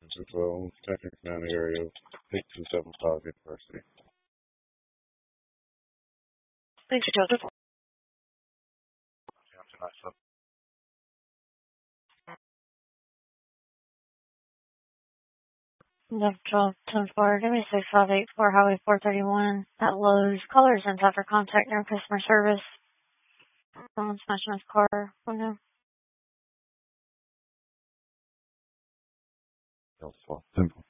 212, Tanking County area, 8275 University. Thanks, Joseph. Central 10-4, give me 6584 Highway 431 at Lowe's. Callers and after contact near customer service. Someone smashing his car window. That's all. Simple.